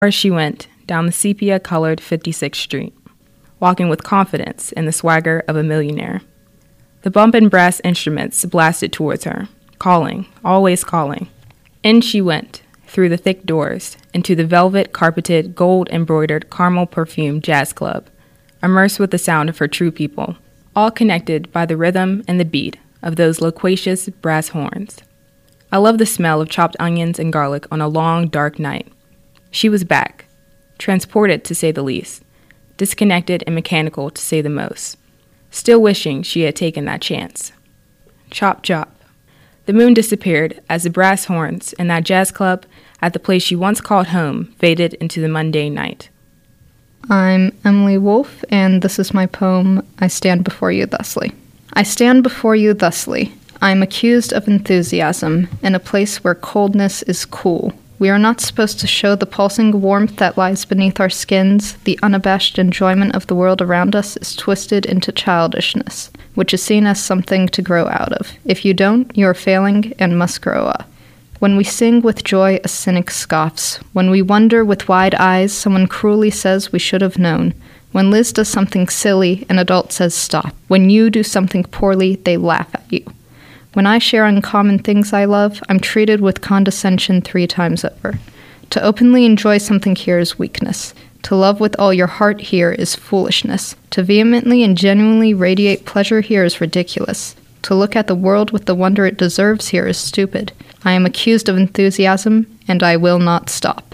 Or she went down the sepia-colored 56th Street, walking with confidence and the swagger of a millionaire. The bumping brass instruments blasted towards her, calling, always calling. In she went, through the thick doors, into the velvet-carpeted, gold-embroidered, caramel-perfumed jazz club, immersed with the sound of her true people, all connected by the rhythm and the beat of those loquacious brass horns. I love the smell of chopped onions and garlic on a long, dark night. She was back, transported to say the least, disconnected and mechanical to say the most, still wishing she had taken that chance. Chop, chop. The moon disappeared as the brass horns in that jazz club at the place she once called home faded into the mundane night. I'm Emily Wolfe, and this is my poem, I Stand Before You Thusly. I stand before you thusly. I am accused of enthusiasm in a place where coldness is cool. We are not supposed to show the pulsing warmth that lies beneath our skins. The unabashed enjoyment of the world around us is twisted into childishness, which is seen as something to grow out of. If you don't, you are failing and must grow up. When we sing with joy, a cynic scoffs. When we wonder with wide eyes, someone cruelly says we should have known. When Liz does something silly, an adult says stop. When you do something poorly, they laugh at you. When I share uncommon things I love, I'm treated with condescension 3 times over. To openly enjoy something here is weakness. To love with all your heart here is foolishness. To vehemently and genuinely radiate pleasure here is ridiculous. To look at the world with the wonder it deserves here is stupid. I am accused of enthusiasm, and I will not stop.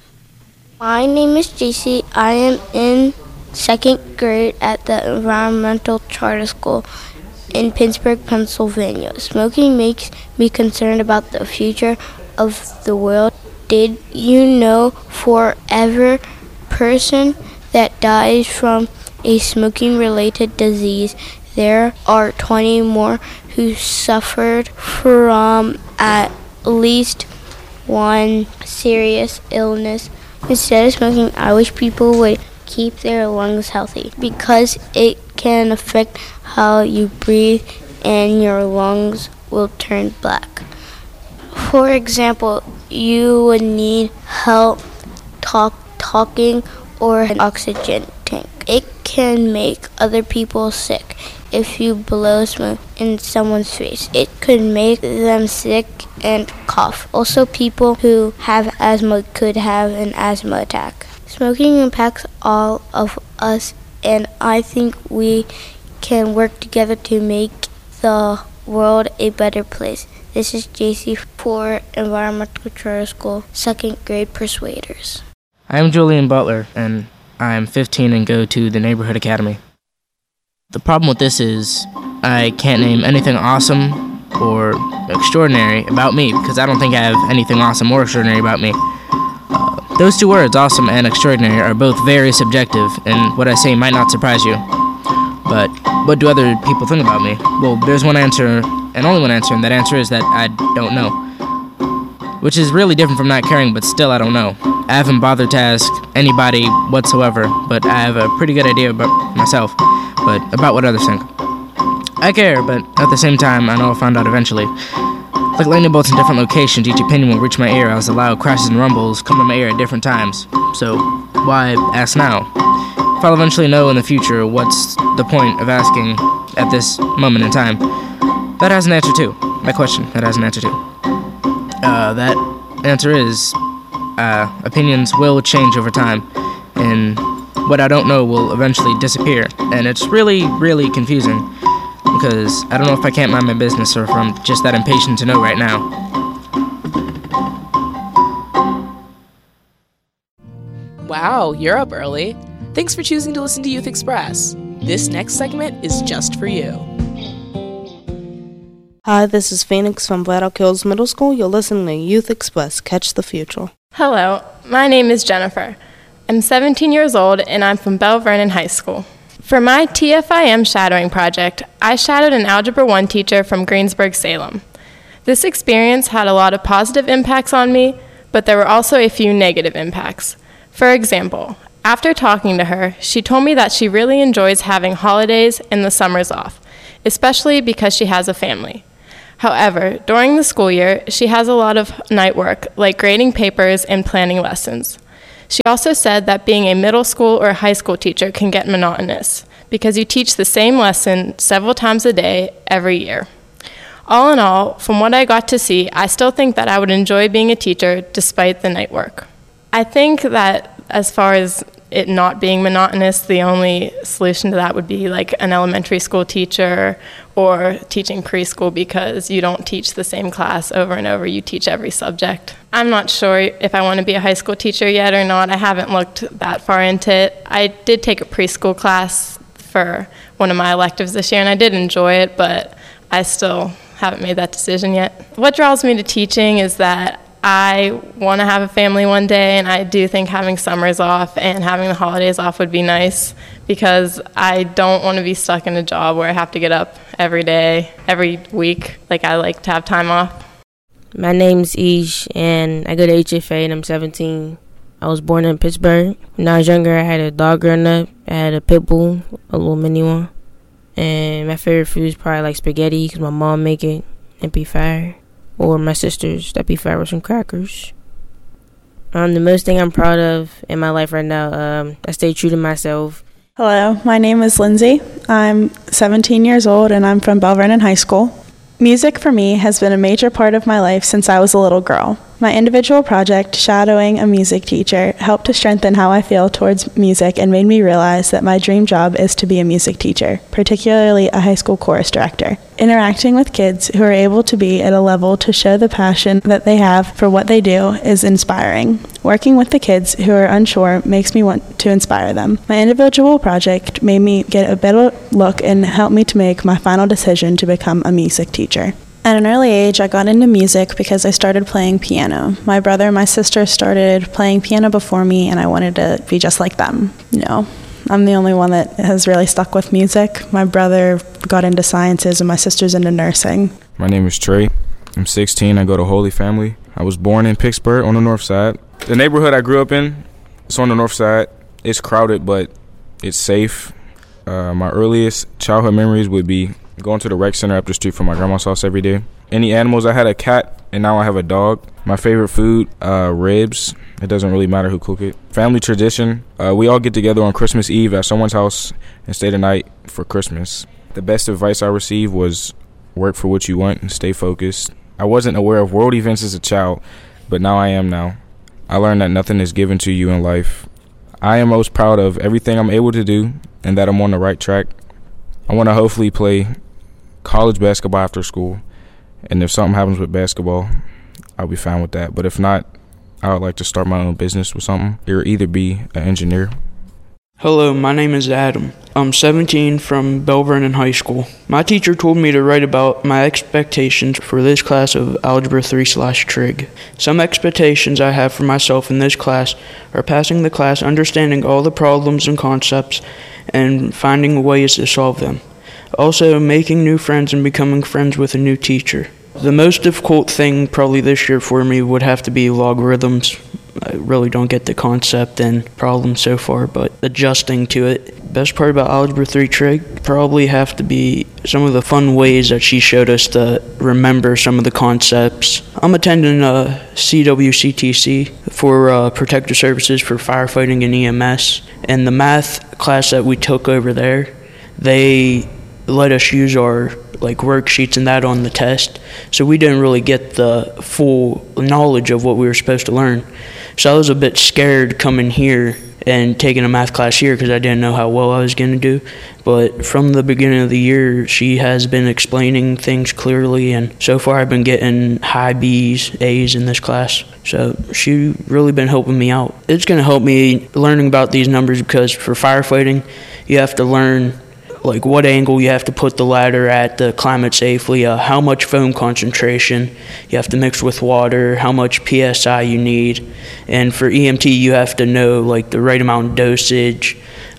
My name is JC. I am in 2nd grade at the Environmental Charter School in Pittsburgh, Pennsylvania. Smoking makes me concerned about the future of the world. Did you know for every person that dies from a smoking-related disease, there are 20 more who suffered from at least one serious illness? Instead of smoking, I wish people would keep their lungs healthy because it can affect how you breathe and your lungs will turn black. For example, you would need help talking or an oxygen tank. It can make other people sick if you blow smoke in someone's face. It could make them sick and cough. Also, people who have asthma could have an asthma attack. Smoking impacts all of us, and I think we can work together to make the world a better place. This is JC for Environmental Charter School, 2nd grade Persuaders. I'm Julian Butler, and I'm 15 and go to the Neighborhood Academy. The problem with this is I can't name anything awesome or extraordinary about me because I don't think I have anything awesome or extraordinary about me. Those 2 words, awesome and extraordinary, are both very subjective, and what I say might not surprise you. But what do other people think about me? Well, there's one answer, and only one answer, and that answer is that I don't know. Which is really different from not caring, but still I don't know. I haven't bothered to ask anybody whatsoever, but I have a pretty good idea about myself, but about what others think. I care, but at the same time, I know I'll find out eventually. Like lightning bolts in different locations, each opinion will reach my ear as the loud crashes and rumbles come to my ear at different times. So, why ask now? If I'll eventually know in the future, what's the point of asking at this moment in time? That has an answer too. My question, that has an answer too. That answer is, opinions will change over time, and what I don't know will eventually disappear. And it's really, really confusing, because I don't know if I can't mind my business or if I'm just that impatient to know right now. Wow, you're up early. Thanks for choosing to listen to Youth Express. This next segment is just for you. Hi, this is Phoenix from Black Elk Hills Middle School. You're listening to Youth Express. Catch the future. Hello, my name is Jennifer. I'm 17 years old and I'm from Bell Vernon High School. For my TFIM shadowing project, I shadowed an Algebra 1 teacher from Greensburg-Salem. This experience had a lot of positive impacts on me, but there were also a few negative impacts. For example, after talking to her, she told me that she really enjoys having holidays and the summers off, especially because she has a family. However, during the school year, she has a lot of night work, like grading papers and planning lessons. She also said that being a middle school or high school teacher can get monotonous because you teach the same lesson several times a day, every year. All in all, from what I got to see, I still think that I would enjoy being a teacher despite the night work. I think that as far as it not being monotonous, the only solution to that would be like an elementary school teacher or teaching preschool, because you don't teach the same class over and over, you teach every subject. I'm not sure if I want to be a high school teacher yet or not. I haven't looked that far into it. I did take a preschool class for one of my electives this year, and I did enjoy it, but I still haven't made that decision yet. What draws me to teaching is that I want to have a family one day, and I do think having summers off and having the holidays off would be nice, because I don't want to be stuck in a job where I have to get up every day, every week. Like, I like to have time off. My name's Ish, and I go to HFA, and I'm 17. I was born in Pittsburgh. When I was younger, I had a dog growing up. I had a pit bull, a little mini one. And my favorite food is probably like spaghetti, because my mom make it, and be fire. Or my sisters, that'd be fire with some crackers. The most thing I'm proud of in my life right now, I stay true to myself. Hello, my name is Lindsay. I'm 17 years old and I'm from Bell Vernon High School. Music for me has been a major part of my life since I was a little girl. My individual project, shadowing a music teacher, helped to strengthen how I feel towards music and made me realize that my dream job is to be a music teacher, particularly a high school chorus director. Interacting with kids who are able to be at a level to show the passion that they have for what they do is inspiring. Working with the kids who are unsure makes me want to inspire them. My individual project made me get a better look and helped me to make my final decision to become a music teacher. At an early age, I got into music because I started playing piano. My brother and my sister started playing piano before me, and I wanted to be just like them. No, I'm the only one that has really stuck with music. My brother got into sciences, and my sister's into nursing. My name is Trey. I'm 16. I go to Holy Family. I was born in Pittsburgh on the north side. The neighborhood I grew up in, it's on the north side. It's crowded, but it's safe. My earliest childhood memories would be going to the rec center up the street from my grandma's house every day. Any animals, I had a cat, and now I have a dog. My favorite food, ribs. It doesn't really matter who cook it. Family tradition, we all get together on Christmas Eve at someone's house and stay the night for Christmas. The best advice I received was work for what you want and stay focused. I wasn't aware of world events as a child, but now I am now. I learned that nothing is given to you in life. I am most proud of everything I'm able to do and that I'm on the right track. I want to hopefully play college basketball after school, and if something happens with basketball, I'll be fine with that. But if not, I would like to start my own business with something, or either be an engineer. Hello, my name is Adam. I'm 17 from Bell Vernon High School. My teacher told me to write about my expectations for this class of Algebra 3/Trig. Some expectations I have for myself in this class are passing the class, understanding all the problems and concepts, and finding ways to solve them. Also, making new friends and becoming friends with a new teacher. The most difficult thing probably this year for me would have to be logarithms. I really don't get the concept and problem so far, but adjusting to it. Best part about Algebra 3 Trig probably have to be some of the fun ways that she showed us to remember some of the concepts. I'm attending CWCTC for Protective Services for Firefighting and EMS, and the math class that we took over there, they let us use our worksheets and that on the test, so we didn't really get the full knowledge of what we were supposed to learn. So I was a bit scared coming here and taking a math class here because I didn't know how well I was going to do. But from the beginning of the year, she has been explaining things clearly, and so far I've been getting high B's, A's in this class. So she's really been helping me out. It's going to help me learning about these numbers because for firefighting, you have to learn what angle you have to put the ladder at to climb it safely, how much foam concentration you have to mix with water, how much PSI you need. And for EMT, you have to know the right amount of dosage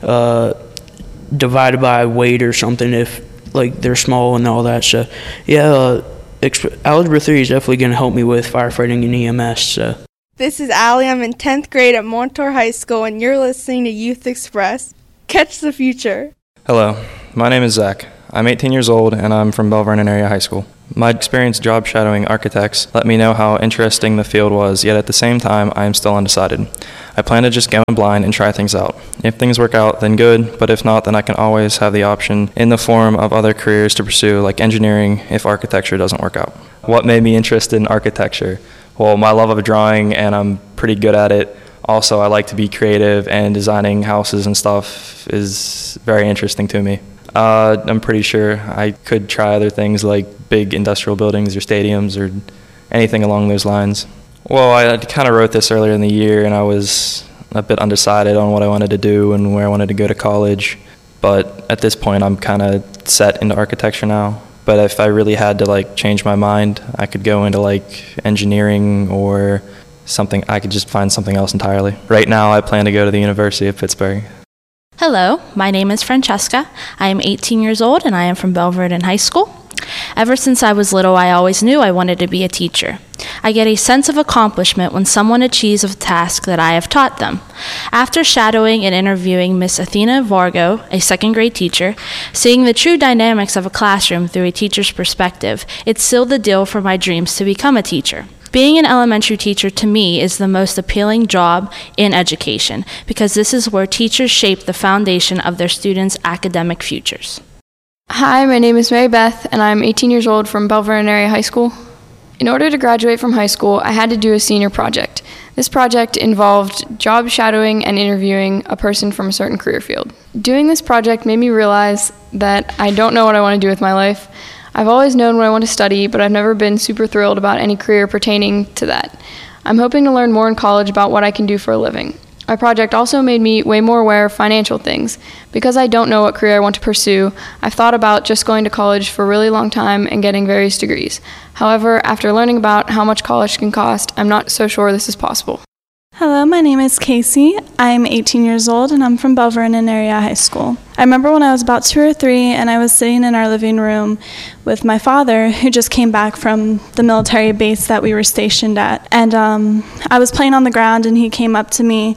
divided by weight or something if they're small and all that. So yeah, Algebra 3 is definitely going to help me with firefighting and EMS. So. This is Allie. I'm in 10th grade at Montour High School, and you're listening to Youth Express. Catch the future. Hello, my name is Zach. I'm 18 years old and I'm from Bell Vernon Area High School. My experience job shadowing architects let me know how interesting the field was, yet at the same time I am still undecided. I plan to just go in blind and try things out. If things work out, then good, but if not, then I can always have the option in the form of other careers to pursue, like engineering, if architecture doesn't work out. What made me interested in architecture? Well, my love of drawing, and I'm pretty good at it. Also, I like to be creative, and designing houses and stuff is very interesting to me. I'm pretty sure I could try other things like big industrial buildings or stadiums or anything along those lines. Well, I kind of wrote this earlier in the year, and I was a bit undecided on what I wanted to do and where I wanted to go to college. But at this point, I'm kind of set into architecture now. But if I really had to change my mind, I could go into engineering or something. I could just find something else entirely. Right now, I plan to go to the University of Pittsburgh. Hello, my name is Francesca. I am 18 years old and I am from Bell Vernon High School. Ever since I was little, I always knew I wanted to be a teacher. I get a sense of accomplishment when someone achieves a task that I have taught them. After shadowing and interviewing Miss Athena Vargo, a second grade teacher, seeing the true dynamics of a classroom through a teacher's perspective, it sealed the deal for my dreams to become a teacher. Being an elementary teacher to me is the most appealing job in education because this is where teachers shape the foundation of their students' academic futures. Hi, my name is Mary Beth, and I'm 18 years old from Bell Vernon Area High School. In order to graduate from high school, I had to do a senior project. This project involved job shadowing and interviewing a person from a certain career field. Doing this project made me realize that I don't know what I want to do with my life. I've always known what I want to study, but I've never been super thrilled about any career pertaining to that. I'm hoping to learn more in college about what I can do for a living. My project also made me way more aware of financial things. Because I don't know what career I want to pursue, I've thought about just going to college for a really long time and getting various degrees. However, after learning about how much college can cost, I'm not so sure this is possible. Hello, my name is Casey. I'm 18 years old and I'm from Bell Vernon Area High School. I remember when I was about 2 or 3 and I was sitting in our living room with my father, who just came back from the military base that we were stationed at. And I was playing on the ground and he came up to me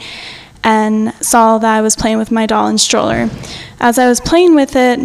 and saw that I was playing with my doll and stroller. As I was playing with it,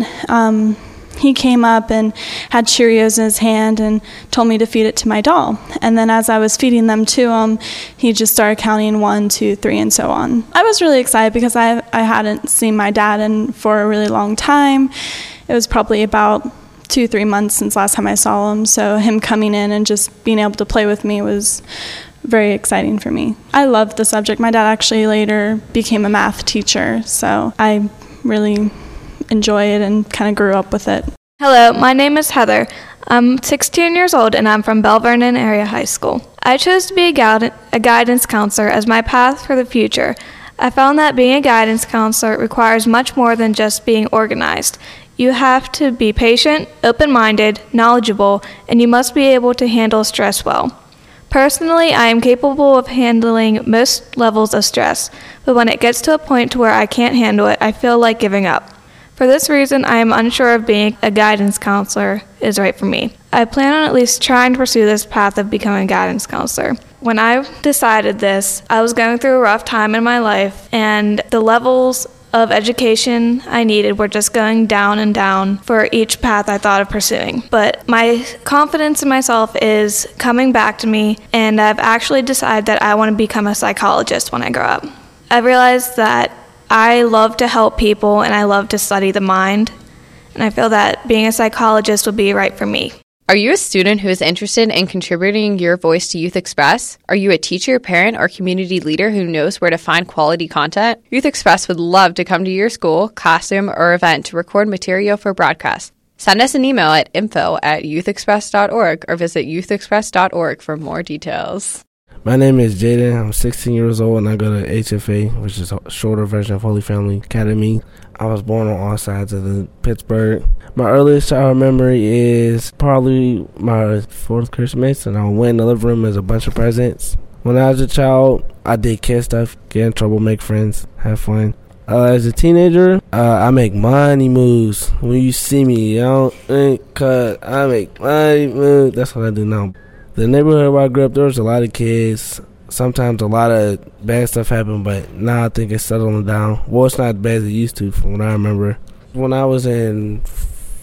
he came up and had Cheerios in his hand and told me to feed it to my doll. And then as I was feeding them to him, he just started counting 1, 2, 3, and so on. I was really excited because I hadn't seen my dad for a really long time. It was probably about 2-3 months since last time I saw him. So him coming in and just being able to play with me was very exciting for me. I loved the subject. My dad actually later became a math teacher, so I really enjoy it and kind of grew up with it. Hello, my name is Heather. I'm 16 years old and I'm from Bell Vernon Area High School. I chose to be a guidance counselor as my path for the future. I found that being a guidance counselor requires much more than just being organized. You have to be patient, open-minded, knowledgeable, and you must be able to handle stress well. Personally, I am capable of handling most levels of stress, but when it gets to a point to where I can't handle it, I feel like giving up. For this reason, I am unsure if being a guidance counselor is right for me. I plan on at least trying to pursue this path of becoming a guidance counselor. When I decided this, I was going through a rough time in my life, and the levels of education I needed were just going down and down for each path I thought of pursuing. But my confidence in myself is coming back to me, and I've actually decided that I want to become a psychologist when I grow up. I realized that I love to help people and I love to study the mind, and I feel that being a psychologist would be right for me. Are you a student who is interested in contributing your voice to Youth Express? Are you a teacher, parent, or community leader who knows where to find quality content? Youth Express would love to come to your school, classroom, or event to record material for broadcast. Send us an email at info@youthexpress.org or visit youthexpress.org for more details. My name is Jaden. I'm 16 years old and I go to HFA, which is a shorter version of Holy Family Academy. I was born on all sides of Pittsburgh. My earliest childhood memory is probably my 4th Christmas, and I went in the living room as a bunch of presents. When I was a child, I did kid stuff, get in trouble, make friends, have fun. As a teenager, I make money moves. When you see me, I don't think, cause I make money moves. That's what I do now. The neighborhood where I grew up, there was a lot of kids. Sometimes a lot of bad stuff happened, but now I think it's settling down. Well, it's not as bad as it used to from what I remember. When I was in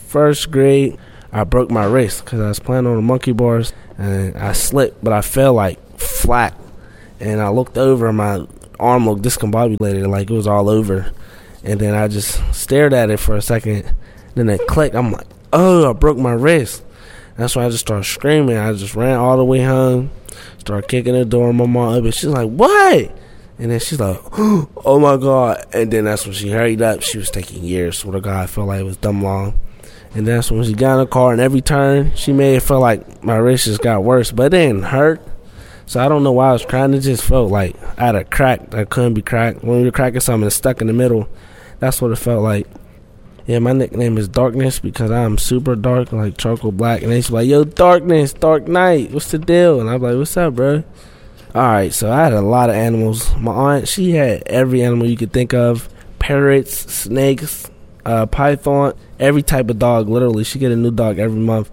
first grade, I broke my wrist because I was playing on the monkey bars, and I slipped, but I fell like flat, and I looked over, and my arm looked discombobulated, like it was all over, and then I just stared at it for a second, then it clicked. I'm like, oh, I broke my wrist. That's when I just started screaming. I just ran all the way home, started kicking the door. My mom up, and she's like, what? And then she's like, oh my God. And then that's when she hurried up. She was taking years. Swear to God, I felt like it was dumb long. And that's when she got in the car, and every turn she made it felt like my wrist just got worse. But it didn't hurt. So I don't know why I was crying. It just felt like I had a crack that couldn't be cracked. When you're cracking something that's stuck in the middle, that's what it felt like. Yeah, my nickname is Darkness because I'm super dark, like charcoal black. And they used to be like, yo, Darkness, Dark Knight, what's the deal? And I'm like, what's up, bro? Alright, so I had a lot of animals. My aunt, she had every animal you could think of. Parrots, snakes, python, every type of dog, literally. She get a new dog every month.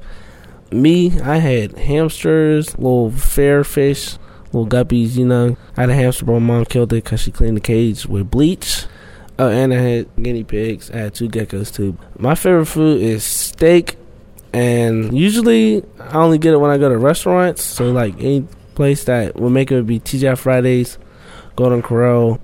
Me, I had hamsters, little fair fish, little guppies, you know. I had a hamster, but my mom killed it because she cleaned the cage with bleach. Oh, and I had guinea pigs. I had 2 geckos, too. My favorite food is steak, and usually I only get it when I go to restaurants, so like any place that would make it would be TGI Fridays, Golden Corral.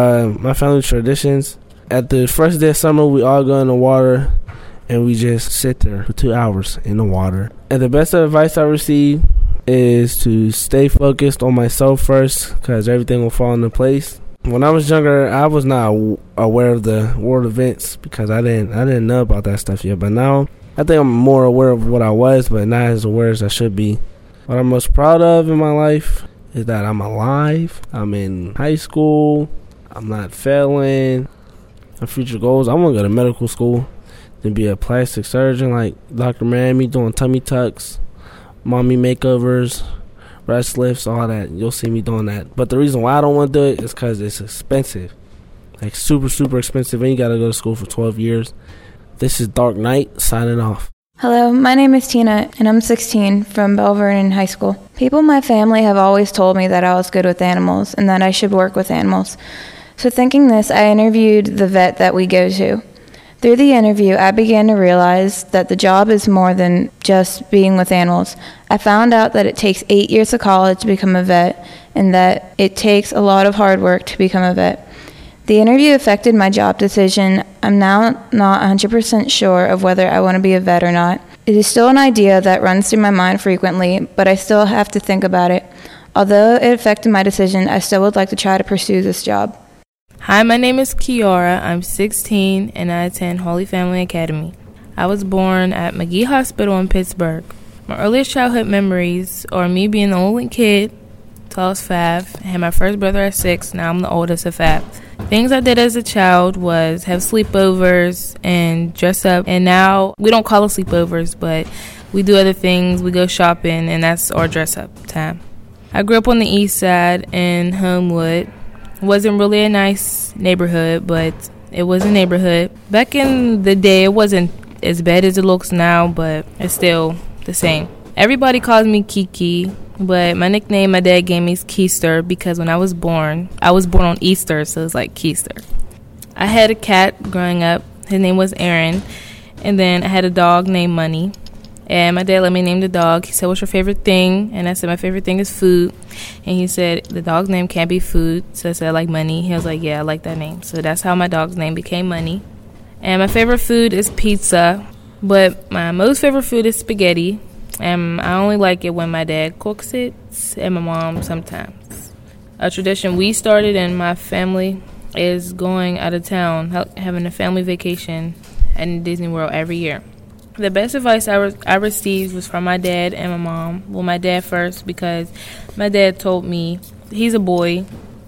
My family traditions, at the first day of summer, we all go in the water and we just sit there for 2 hours in the water. And the best advice I received is to stay focused on myself first, because everything will fall into place. When I was younger, I was not aware of the world events because I didn't know about that stuff yet. But now I think I'm more aware of what I was, but not as aware as I should be. What I'm most proud of in my life is that I'm alive. I'm in high school. I'm not failing. My future goals, I want to go to medical school, then be a plastic surgeon like Dr. Miami, doing tummy tucks, mommy makeovers, breast lifts, all that. You'll see me doing that. But the reason why I don't want to do it is because it's expensive. Like super, super expensive, and you got to go to school for 12 years. This is Dark Knight signing off. Hello, my name is Tina, and I'm 16 from Belle Vernon High School. People in my family have always told me that I was good with animals and that I should work with animals. So thinking this, I interviewed the vet that we go to. Through the interview, I began to realize that the job is more than just being with animals. I found out that it takes 8 years of college to become a vet, and that it takes a lot of hard work to become a vet. The interview affected my job decision. I'm now not 100% sure of whether I want to be a vet or not. It is still an idea that runs through my mind frequently, but I still have to think about it. Although it affected my decision, I still would like to try to pursue this job. Hi, my name is Kiara. I'm 16 and I attend Holy Family Academy. I was born at McGee Hospital in Pittsburgh. My earliest childhood memories are me being the only kid, tallest 5, I had my first brother at 6, now I'm the oldest of 5. Things I did as a child was have sleepovers and dress up, and now we don't call it sleepovers, but we do other things. We go shopping, and that's our dress up time. I grew up on the east side in Homewood. It wasn't really a nice neighborhood, but it was a neighborhood. Back in the day, it wasn't as bad as it looks now, but it's still the same. Everybody calls me Kiki, but my nickname my dad gave me is Keister because when I was born on Easter, so it's like Keister. I had a cat growing up. His name was Aaron. And then I had a dog named Money. And my dad let me name the dog. He said, what's your favorite thing? And I said, my favorite thing is food. And he said, the dog's name can't be food. So I said, I like money. He was like, yeah, I like that name. So that's how my dog's name became Money. And my favorite food is pizza. But my most favorite food is spaghetti. And I only like it when my dad cooks it and my mom sometimes. A tradition we started in my family is going out of town, having a family vacation at Disney World every year. The best advice I received was from my dad and my mom. Well, my dad first, because my dad told me he's a boy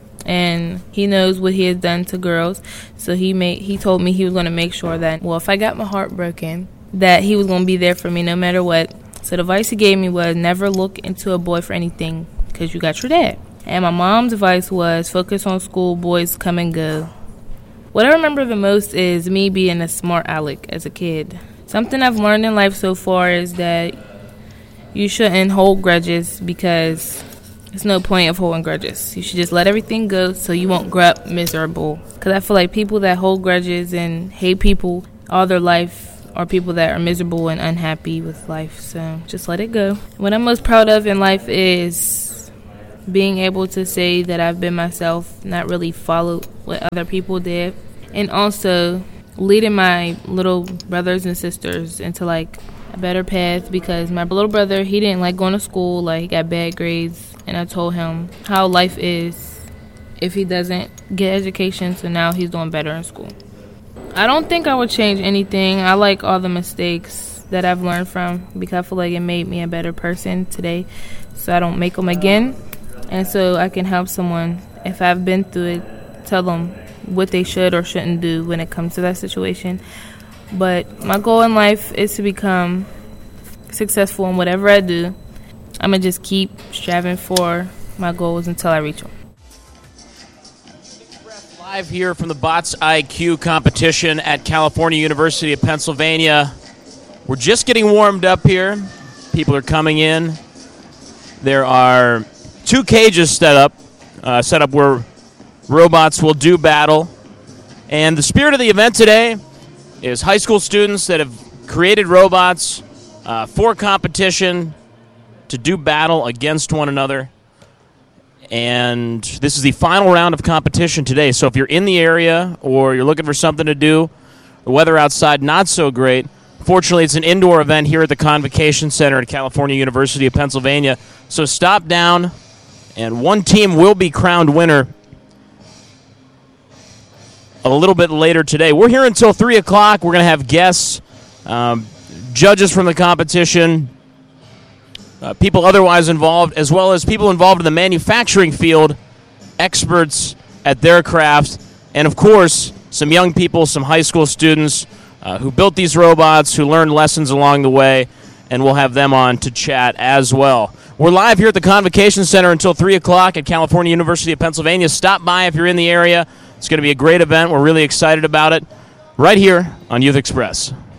and he knows what he has done to girls. So he told me he was going to make sure that, well, if I got my heart broken, that he was going to be there for me no matter what. So the advice he gave me was never look into a boy for anything because you got your dad. And my mom's advice was focus on school, boys come and go. What I remember the most is me being a smart aleck as a kid. Something I've learned in life so far is that you shouldn't hold grudges because there's no point of holding grudges. You should just let everything go so you won't grow up miserable. Because I feel like people that hold grudges and hate people all their life or people that are miserable and unhappy with life. So just let it go. What I'm most proud of in life is being able to say that I've been myself, not really followed what other people did, and also leading my little brothers and sisters into like a better path, because my little brother, he didn't like going to school, like he got bad grades, and I told him how life is if he doesn't get education, so now he's doing better in school. I don't think I would change anything. I like all the mistakes that I've learned from, because I feel like it made me a better person today, so I don't make them again, and so I can help someone if I've been through it, tell them what they should or shouldn't do when it comes to that situation. But my goal in life is to become successful in whatever I do. I'm going to just keep striving for my goals until I reach them. Live here from the Bots IQ competition at California University of Pennsylvania. We're just getting warmed up here. People are coming in. There are 2 cages set up where robots will do battle. And the spirit of the event today is high school students that have created robots for competition to do battle against one another. And this is the final round of competition today. So if you're in the area or you're looking for something to do, the weather outside not so great. Fortunately, it's an indoor event here at the Convocation Center at California University of Pennsylvania. So stop down, and one team will be crowned winner a little bit later today. We're here until 3 o'clock. We're going to have guests, judges from the competition, people otherwise involved, as well as people involved in the manufacturing field, experts at their craft, and, of course, some young people, some high school students who built these robots, who learned lessons along the way, and we'll have them on to chat as well. We're live here at the Convocation Center until 3 o'clock at California University of Pennsylvania. Stop by if you're in the area. It's going to be a great event. We're really excited about it. Right here on Youth Express.